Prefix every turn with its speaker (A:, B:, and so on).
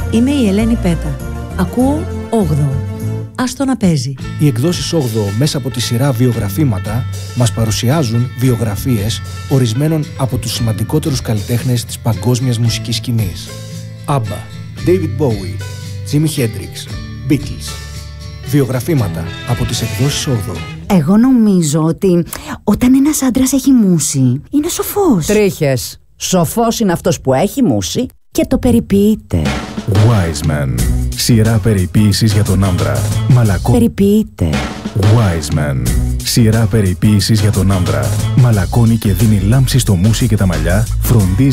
A: Είμαι η Ελένη Πέτα. Ακούω 8ο. Άστο να παίζει.
B: Οι εκδόσεις 8ο μέσα από τη σειρά βιογραφήματα μας παρουσιάζουν βιογραφίες ορισμένων από τους σημαντικότερους καλλιτέχνες της παγκόσμιας μουσικής σκηνής. ABBA, David Bowie, Jimi Hendrix, Beatles. Βιογραφήματα από τις εκδόσεις 8ο.
C: Εγώ νομίζω ότι όταν ένας άντρας έχει μούσει, είναι σοφός.
D: Τρίχες. Σοφός είναι αυτός που έχει μούσει και το περιποιείται.
E: Wiseman. Σειρά περιποίησης για τον άντρα.
C: Περιποιείται.
E: Wiseman. Σειρά περιποίησης για τον άντρα. Μαλακώνει και δίνει λάμψη στο μουσι και τα μαλλιά. Φροντίζει